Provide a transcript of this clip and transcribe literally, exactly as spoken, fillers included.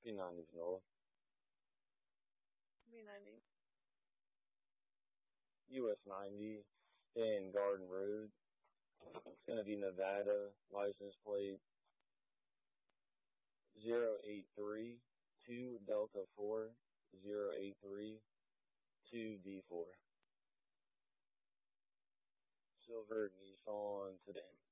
B ninety Vanilla. B ninety. U S ninety, in Garden Road. It's going to be Nevada, license plate zero eight three two Delta four zero eight three two D four. Silver Nissan sedan.